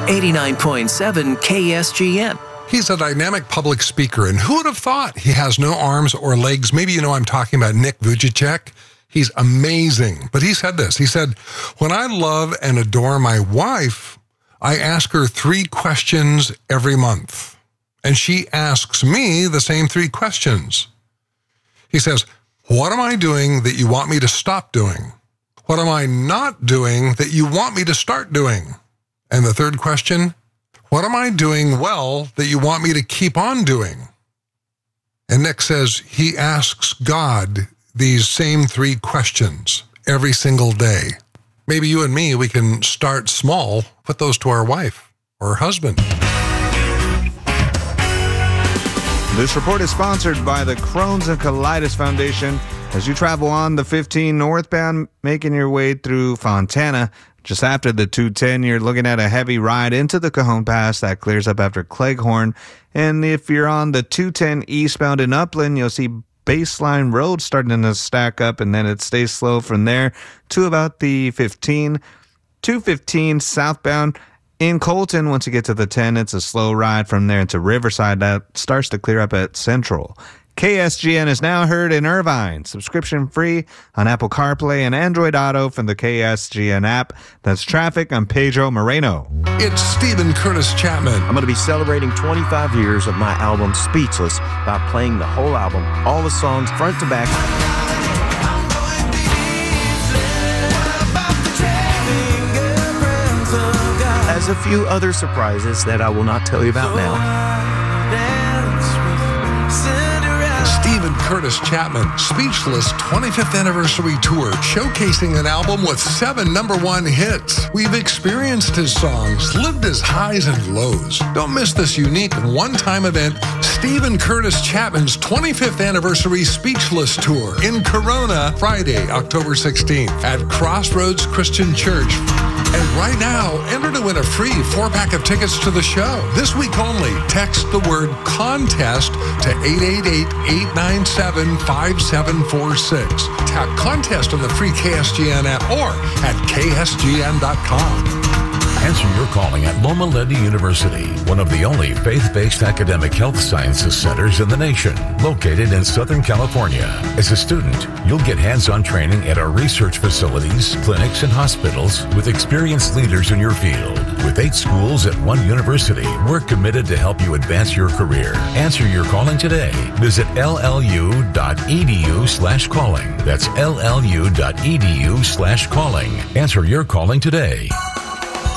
89.7 KSGN. He's a dynamic public speaker, and who would have thought he has no arms or legs? Maybe you know I'm talking about Nick Vujicic. He's amazing. But he said this. He said, when I love and adore my wife, I ask her 3 questions every month. And she asks me the same 3 questions. He says, what am I doing that you want me to stop doing? What am I not doing that you want me to start doing? And the 3rd question, what am I doing well that you want me to keep on doing? And Nick says he asks God these same 3 questions every single day. Maybe you and me, we can start small, put those to our wife or husband. This report is sponsored by the Crohn's and Colitis Foundation. As you travel on the 15 northbound, making your way through Fontana, just after the 210, you're looking at a heavy ride into the Cajon Pass that clears up after Cleghorn. And if you're on the 210 eastbound in Upland, you'll see Baseline Road starting to stack up, and then it stays slow from there to about the 15. 215 southbound in Colton, once you get to the 10, it's a slow ride from there into Riverside. That starts to clear up at Central. KSGN is now heard in Irvine. Subscription free on Apple CarPlay and Android Auto from the KSGN app. That's traffic. I'm Pedro Moreno. It's Stephen Curtis Chapman. I'm going to be celebrating 25 years of my album Speechless by playing the whole album, all the songs front to back. Has a few other surprises that I will not tell you about now. Stephen Curtis Chapman, Speechless 25th Anniversary Tour, showcasing an album with 7 #1 hits. We've experienced his songs, lived his highs and lows. Don't miss this unique one-time event, Stephen Curtis Chapman's 25th Anniversary Speechless Tour in Corona, Friday, October 16th at Crossroads Christian Church. And right now, enter to win a free 4-pack of tickets to the show. This week only, text the word contest to 888-897-5746. Tap contest on the free KSGN app or at ksgn.com. Answer your calling at Loma Linda University, one of the only faith-based academic health sciences centers in the nation, located in Southern California. As a student, you'll get hands-on training at our research facilities, clinics, and hospitals with experienced leaders in your field. With 8 schools at one university, we're committed to help you advance your career. Answer your calling today. Visit llu.edu/calling. That's llu.edu/calling. Answer your calling today.